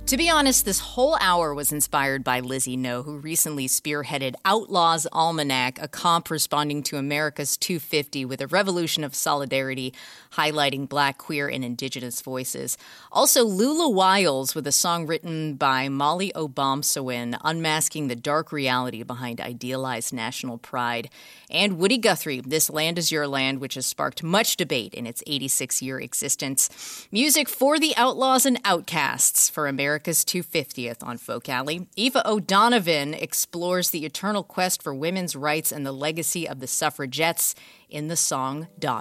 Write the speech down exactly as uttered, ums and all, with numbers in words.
To be honest, this whole hour was inspired by Lizzie No, who recently spearheaded Outlaws Almanac, a comp responding to America's two fifty with a revolution of solidarity, highlighting Black, queer, and Indigenous voices. Also, Lula Wiles with a song written by Molly Obomsawin, unmasking the dark reality behind idealized national pride. And Woody Guthrie, This Land Is Your Land, which has sparked much debate in its eighty-six-year existence. Music for the Outlaws and Outcasts for America. America's two hundred fiftieth on Folk Alley. Aoife O'Donovan explores the eternal quest for women's rights and the legacy of the suffragettes in the song Daughter.